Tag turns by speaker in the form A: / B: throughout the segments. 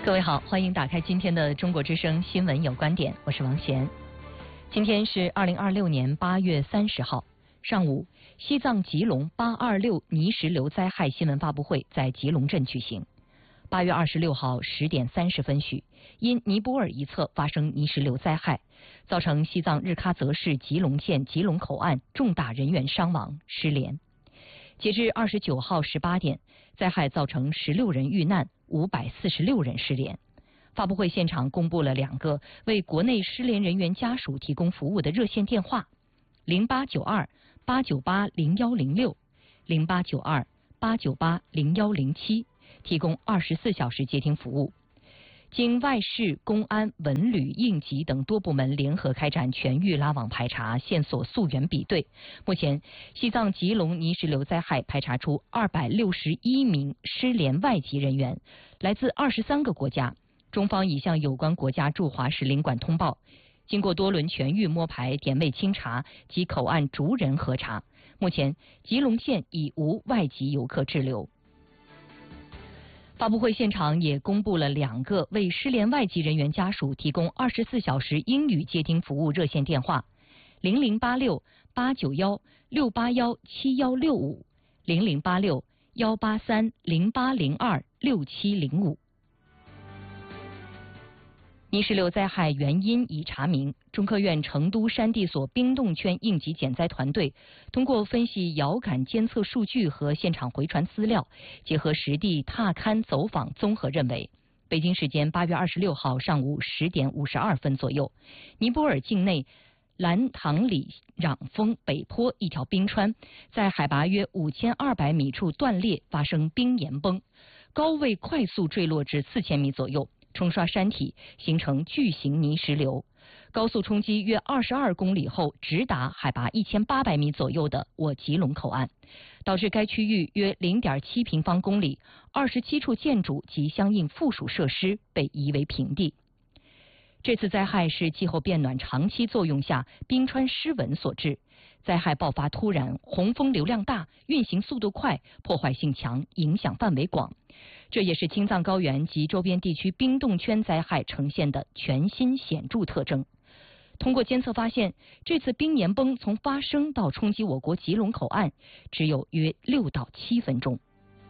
A: 各位好，欢迎打开今天的中国之声新闻有观点，我是王贤。今天是2026年8月30号上午，西藏吉隆826泥石流灾害新闻发布会在吉隆镇举行。8月26号10点30分许，因尼泊尔一侧发生泥石流灾害，造成西藏日喀则市吉隆县吉隆口岸重大人员伤亡失联。截至29号18点，灾害造成16人遇难，546人失联。发布会现场公布了2个为国内失联人员家属提供服务的热线电话：0892-898-0106、0892-898-0107，提供24小时接听服务。经外事、公安、文旅、应急等多部门联合开展全域拉网排查、线索溯源比对，目前西藏吉隆泥石流灾害排查出261名失联外籍人员，来自23个国家。中方已向有关国家驻华使领馆通报，经过多轮全域摸排、点位清查及口岸逐人核查，目前吉隆县已无外籍游客滞留。发布会现场也公布了2个为失联外籍人员家属提供24小时英语接听服务热线电话：0086-891-681-7165、0086-183-0802-6705。泥石流灾害原因已查明，中科院成都山地所冰冻圈应急减灾团队通过分析遥感监测数据和现场回传资料，结合实地踏勘走访，综合认为，北京时间8月26号上午10点52分左右，尼泊尔境内兰唐里壤峰北坡一条冰川在海拔约5200米处断裂，发生冰岩崩，高位快速坠落至4000米左右，冲刷山体，形成巨型泥石流。高速冲击约22公里后，直达海拔1800米左右的我吉隆口岸，导致该区域约0.7平方公里27处建筑及相应附属设施被夷为平地。这次灾害是气候变暖长期作用下冰川失稳所致，灾害爆发突然，洪峰流量大，运行速度快，破坏性强，影响范围广。这也是青藏高原及周边地区冰冻圈灾害呈现的全新显著特征。通过监测发现，这次冰岩崩从发生到冲击我国吉隆口岸只有约6到7分钟。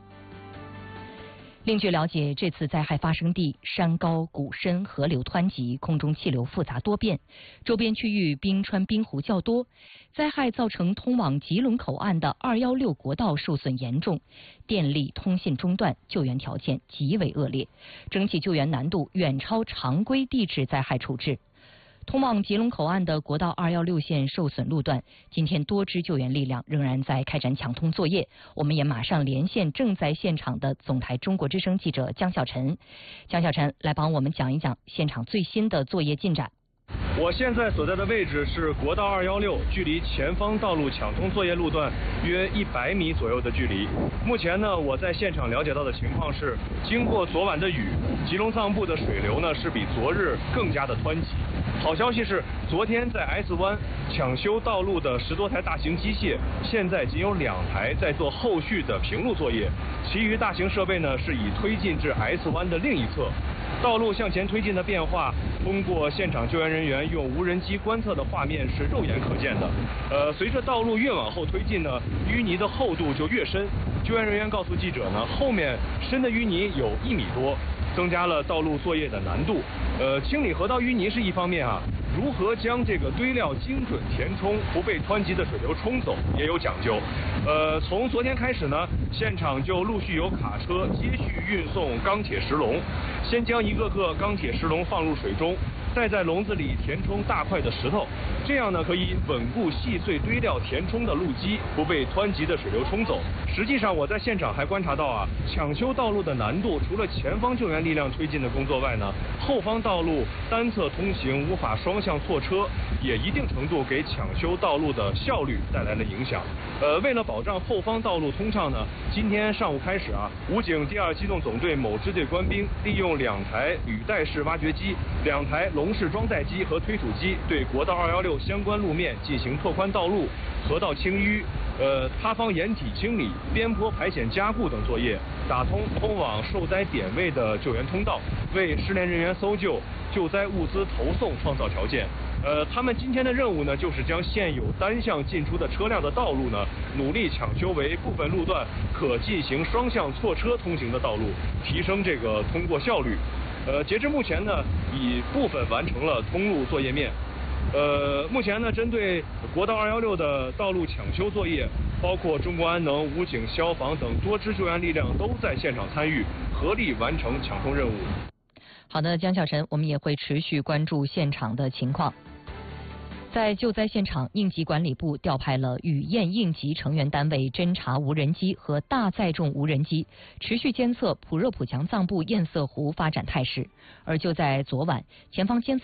A: 另据了解，这次灾害发生地山高谷深，河流湍急，空中气流复杂多变，周边区域冰川冰湖较多。灾害造成通往吉隆口岸的216国道受损严重，电力通信中断，救援条件极为恶劣，整体救援难度远超常规地质灾害处置。通往吉隆口岸的国道216线受损路段，今天多支救援力量仍然在开展抢通作业。我们也马上连线正在现场的总台中国之声记者江小晨。江小晨来帮我们讲一讲现场最新的作业进展。
B: 我现在所在的位置是国道216，距离前方道路抢通作业路段约100米左右的距离。目前呢，我在现场了解到的情况是，经过昨晚的雨，吉隆藏布的水流呢是比昨日更加的湍急。好消息是，昨天在 S 湾抢修道路的10多台大型机械，现在仅有2台在做后续的平路作业，其余大型设备呢是已推进至 S 湾的另一侧。道路向前推进的变化，通过现场救援人员用无人机观测的画面是肉眼可见的。随着道路越往后推进呢，淤泥的厚度就越深。救援人员告诉记者呢，后面深的淤泥有1米多，增加了道路作业的难度。清理河道淤泥是一方面啊，如何将这个堆料精准填充，不被湍急的水流冲走，也有讲究。从昨天开始呢，现场就陆续有卡车接续运送钢铁石笼，先将一个个钢铁石笼放入水中，再在笼子里填充大块的石头，这样呢可以稳固细碎堆料填充的路基，不被湍急的水流冲走。实际上我在现场还观察到啊，抢修道路的难度，除了前方救援力量推进的工作外呢，后方道路单侧通行无法双向错车，也一定程度给抢修道路的效率带来了影响。为了保障后方道路通畅呢，今天上午开始啊，武警第2机动总队某支队官兵利用2台履带式挖掘机、2台笼式装载机和推土机，对国道216相关路面进行拓宽道路、河道清淤、 塌方掩体清理、边坡排险加固等作业，打通通往受灾点位的救援通道，为失联人员搜救、救灾物资投送创造条件。他们今天的任务呢，就是将现有单向进出的车辆的道路呢，努力抢修为部分路段可进行双向错车通行的道路，提升这个通过效率。截至目前呢，已部分完成了通路作业面。目前呢，针对国道216的道路抢修作业，包括中国安能、武警、消防等多支救援力量都在现场参与，合力完成抢通任务。
A: 好的，江小晨，我们也会持续关注现场的情况。在救灾现场，应急管理部调派了雨燕应急成员单位侦察无人机和大载重无人机，持续监测普热普强藏布堰塞湖发展态势。而就在昨晚，前方监测